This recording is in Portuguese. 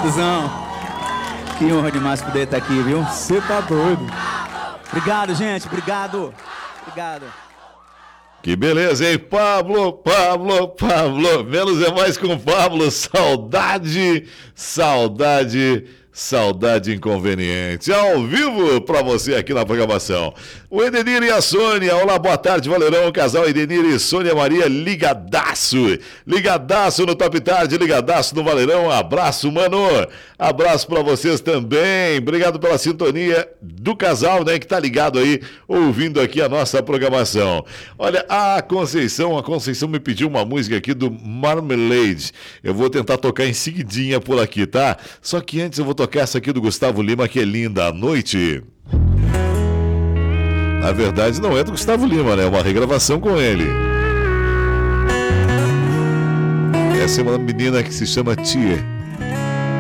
Obrigadozão. Que honra demais poder estar aqui, viu? Você tá doido. Obrigado, gente. Obrigado. Obrigado. Que beleza, hein? Pablo. Menos é mais com Pablo. Saudade inconveniente. Ao vivo pra você aqui na programação. O Edenir e a Sônia. Olá, boa tarde, Valerão. Casal Edenir e Sônia Maria, ligadaço. Ligadaço no Top Tarde, ligadaço no Valerão. Abraço, mano. Abraço pra vocês também. Obrigado pela sintonia do casal, né, que tá ligado aí, ouvindo aqui a nossa programação. Olha, a Conceição me pediu uma música aqui do Marmalade. Eu vou tentar tocar em seguidinha por aqui, tá? Só que antes eu vou tocar essa aqui do Gustavo Lima, que é Linda à Noite. Na verdade, não é do Gustavo Lima, né? É uma regravação com ele. Essa é uma menina que se chama Tia.